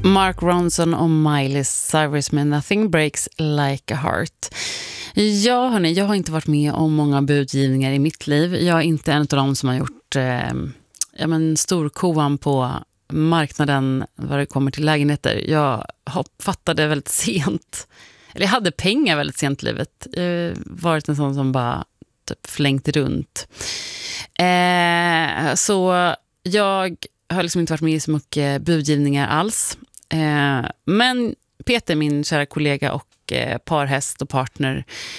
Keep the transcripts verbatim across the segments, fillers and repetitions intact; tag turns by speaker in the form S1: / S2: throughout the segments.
S1: Mark Ronson och Miley Cyrus med Nothing Breaks Like a Heart. Ja, hörni, jag har inte varit med om många budgivningar i mitt liv. Jag är inte en av dem som har gjort eh, ja, men storkovan på marknaden vad det kommer till lägenheter. Jag fattade väldigt sent, eller jag hade pengar väldigt sent i livet. Jag har varit en sån som bara typ flängt runt. Eh, så jag har liksom inte varit med i så mycket budgivningar alls. Eh, men Peter, min kära kollega och eh, parhäst och partner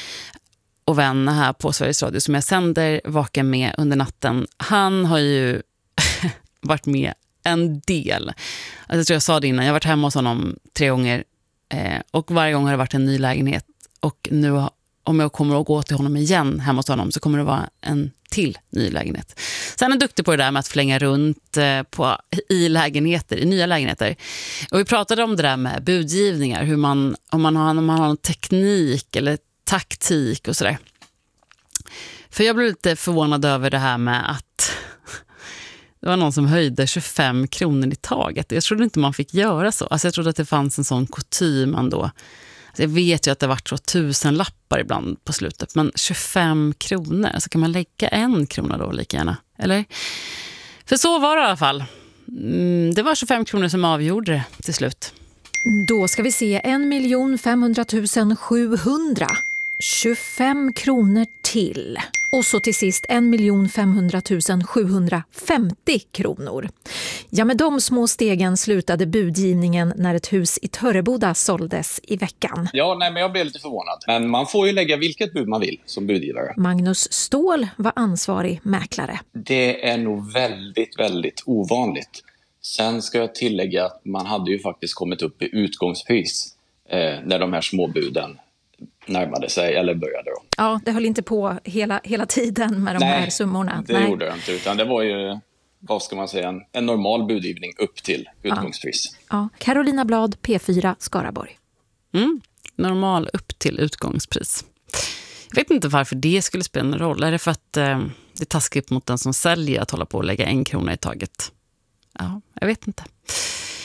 S1: och vän här på Sveriges Radio som jag sänder Vaken med under natten, han har ju varit med en del. Alltså, jag tror jag sa det innan, jag har varit hemma hos honom tre gånger eh, och varje gång har det varit en ny lägenhet, och nu om jag kommer att gå till honom igen hemma hos honom så kommer det vara en till ny lägenhet. Så han är duktig på det där med att flänga runt på, i lägenheter, i nya lägenheter. Och vi pratade om det där med budgivningar, hur man, om man har, om man har en teknik eller taktik och sådär. För jag blev lite förvånad över det här med att det var någon som höjde tjugofem kronor i taget. Jag trodde inte man fick göra så. Alltså jag trodde att det fanns en sån kutym ändå. Jag vet ju att det har varit så tusen lappar ibland på slutet. Men tjugofem kronor, så kan man lägga en krona då lika gärna. Eller? För så var det i alla fall. Det var tjugofem kronor som avgjorde det till slut.
S2: Då ska vi se en miljon femhundratusen sjuhundra. tjugofem kronor till. Och så till sist en miljon femhundratusen sjuhundrafemtio kronor. Ja, med de små stegen slutade budgivningen när ett hus i Törreboda såldes i veckan.
S3: Ja, nej, men jag blev lite förvånad. Men man får ju lägga vilket bud man vill som budgivare.
S2: Magnus Ståhl var ansvarig mäklare.
S3: Det är nog väldigt, väldigt ovanligt. Sen ska jag tillägga att man hade ju faktiskt kommit upp i utgångspris eh, när de här småbuden närmade sig eller började då.
S2: Ja, det höll inte på hela, hela tiden med de
S3: Nej,
S2: här summorna.
S3: det Nej. gjorde det inte, utan det var ju, vad ska man säga, en, en normal budgivning upp till utgångspris.
S2: Ja. Ja. Carolina Blad, P fyra, Skaraborg.
S1: Mm, normal upp till utgångspris. Jag vet inte varför det skulle spela en roll. Är det för att eh, det är taskigt mot den som säljer att hålla på och lägga en krona i taget? Ja, jag vet inte.